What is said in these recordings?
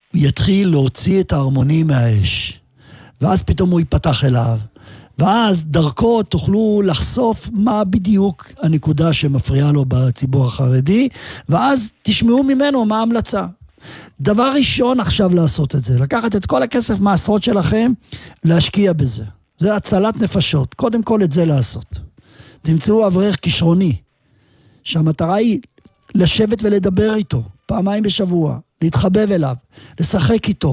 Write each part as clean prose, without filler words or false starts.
יתחיל להוציא את ההרמונים מהאש, ואז פתאום הוא ייפתח אליו, ואז דרכו תוכלו לחשוף מה בדיוק הנקודה שמפריעה לו בציבור החרדי, ואז תשמעו ממנו מה ההמלצה. דבר ראשון עכשיו לעשות את זה, לקחת את כל הכסף מהעשרות שלכם, להשקיע בזה. זה הצלת נפשות, קודם כל את זה לעשות. תמצאו אברך כישרוני, שהמטרה היא לשבת ולדבר איתו, פעמיים בשבוע, להתחבב אליו, לשחק איתו.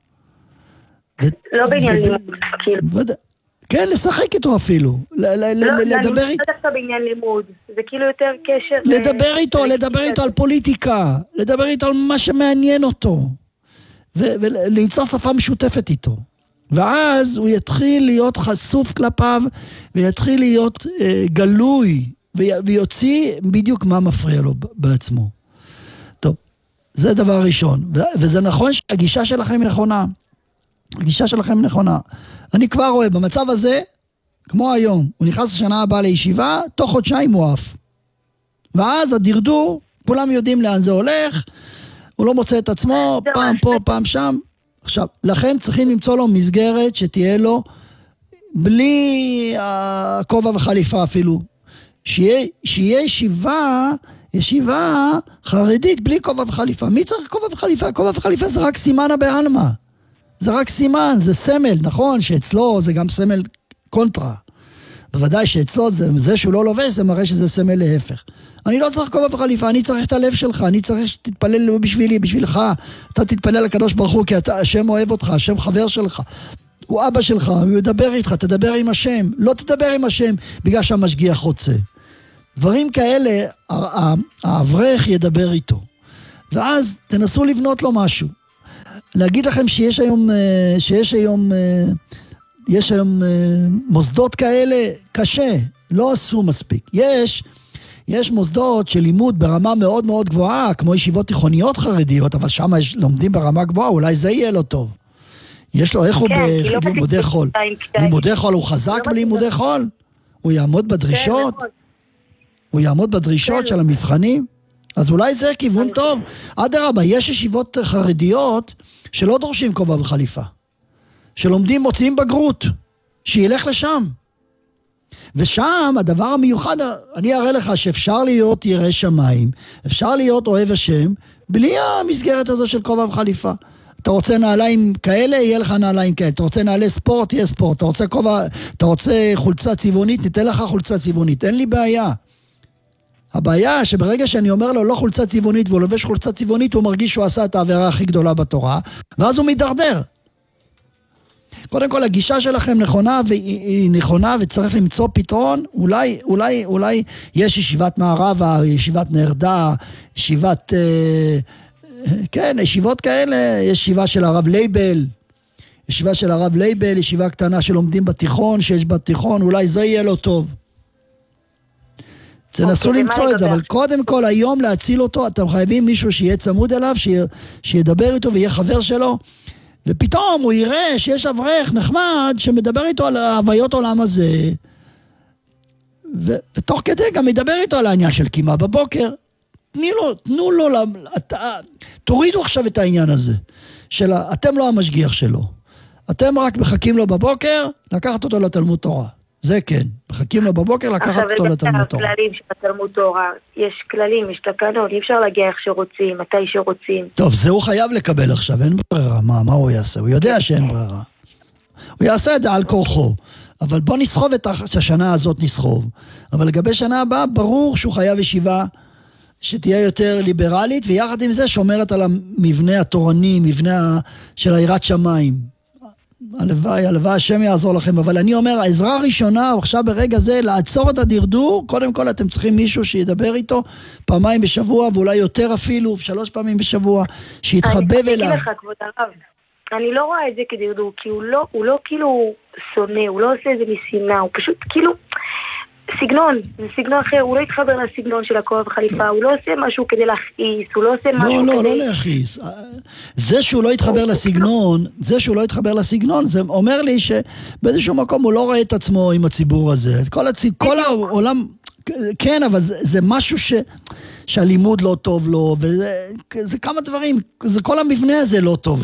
לא בעניין לימוד, כאילו. כן, לשחק איתו אפילו, לדבר איתו. לא דווקא בעניין לימוד, זה כאילו יותר קשר. לדבר איתו על פוליטיקה, לדבר איתו על מה שמעניין אותו, ולמצוא שפה משותפת איתו. ואז הוא יתחיל להיות חשוף כלפיו, ויתחיל להיות גלוי, ויוציא בדיוק מה מפריע לו בעצמו. טוב, זה דבר ראשון. וזה נכון שהגישה שלכם היא נכונה. הגישה שלכם נכונה. אני כבר רואה, במצב הזה, כמו היום, הוא נכנס לשנה הבאה לישיבה, תוך חודשיים הוא עף. ואז הדרדור, כולם יודעים לאן זה הולך, הוא לא מוצא את עצמו, פעם פה, פעם שם. עכשיו, לכן צריכים למצוא לו מסגרת שתהיה לו, בלי הכובע וחליפה אפילו. שיהיה ישיבה חרדית בלי כובע וחליפה. מי צריך כובע וחליפה? כובע וחליפה זה רק סימן הבעלמה. זה רק סימן, זה סמל, נכון? שאצלו זה גם סמל קונטרה. בוודאי שאצלו זה שהוא לא לובש, זה מראה שזה סמל להפך. אני לא צריך כובע וחליפה, אני צריך את הלב שלך, אני צריך שתתפלל בשבילי, בשבילך. אתה תתפלל לקדוש ברוך הוא, כי השם אוהב אותך, השם חבר שלך. הוא אבא שלך, הוא ידבר איתך, תדבר עם השם. לא תדבר עם השם בגלל שהמשגיח רוצה. דברים כאלה, האברך ידבר איתו. ואז תנסו לבנות לו משהו. להגיד לכם שיש היום מוסדות כאלה, קשה, לא עשו מספיק. יש מוסדות של לימוד ברמה מאוד מאוד גבוהה, כמו ישיבות תיכוניות חרדיות, אבל שם לומדים ברמה גבוהה, אולי זה יהיה לו טוב. יש לו, איך הוא בלימודי חול? לימודי חול, הוא חזק בלימודי חול? הוא יעמוד בדרישות? הוא יעמוד בדרישות של המבחנים? אז אולי זה כיוון טוב. עד הרבה, יש ישיבות חרדיות שלא דורשים כובע וחליפה. שלומדים, מוציאים בגרות. שילך לשם. ושם הדבר המיוחד, אני אראה לך שאפשר להיות ירא שמיים, אפשר להיות אוהב השם, בלי המסגרת הזו של כובע וחליפה. אתה רוצה נעליים כאלה, יהיה לך נעליים כאלה. אתה רוצה נעלי ספורט, יהיה ספורט. אתה רוצה חולצה צבעונית, ניתן לך חולצה צבעונית. אין לי בעיה. הבעיה שברגע שאני אומר לו לא חולצה צבעונית והוא לובש חולצה צבעונית, הוא מרגיש שהוא עשה את העבירה הכי גדולה בתורה, ואז הוא מתדרדר. קודם כל הגישה שלכם נכונה, והיא נכונה וצריך למצוא פתרון. אולי יש ישיבת מערבה, ישיבת נרדה, ישיבת, כן, ישיבות כאלה, יש ישיבה של הרב לייבל, ישיבה קטנה שלומדים בתיכון, שיש בתיכון, אולי זה יהיה לו טוב. תנסו למצוא את זה, אבל קודם כל היום להציל אותו, אתם חייבים מישהו שיהיה צמוד אליו, שידבר איתו ויהיה חבר שלו, ופתאום הוא יראה שיש אברך נחמד שמדבר איתו על הוויות עולם הזה, ותוך כדי גם ידבר איתו על העניין של קימה בבוקר. תנו לו, תורידו עכשיו את העניין הזה, אתם לא המשגיח שלו, אתם רק מחכים לו בבוקר, לקחת אותו לתלמוד תורה. זה כן, מחכים לו בבוקר לקחת אותו לתלמוד תורה. הכללים של התלמוד תורה, יש כללים, יש תקנות, אי אפשר להגיע איך שרוצים, מתי שרוצים. טוב, זה הוא חייב לקבל עכשיו, אין ברירה, מה הוא יעשה? הוא יודע שאין ברירה. הוא יעשה את זה על כורחו, אבל בוא נסחוב את השנה הזאת נסחוב. אבל לגבי שנה הבאה, ברור שהוא חייב ישיבה שתהיה יותר ליברלית, ויחד עם זה שומרת על המבנה התורני, מבנה של היראת שמיים. הלוואי, השם יעזור לכם, אבל אני אומר, העזרה הראשונה, עכשיו ברגע זה, לעצור את הדרדור, קודם כל אתם צריכים מישהו שידבר איתו, פעמיים בשבוע, ואולי יותר אפילו, 3 פעמים בשבוע, שיתחבב אליו. אני אגיד לך, כבוד הרב, אני לא רואה את זה כדרדור, כי הוא לא כאילו שונא, הוא לא עושה את זה משנאה, הוא פשוט כאילו, זה סגנון אחר, הוא לא יתחבר לסגנון של הכובע וחליפה, הוא לא עושה משהו כדי להכעיס, הוא לא עושה משהו כדי... לא להכעיס. זה שהוא לא יתחבר לסגנון, זה אומר לי שבאיזשהו מקום הוא לא רואה את עצמו עם הציבור הזה. כל העולם, כן, אבל זה משהו שהלימוד לא טוב לו, וזה כמה דברים, כל המבנה הזה לא טוב.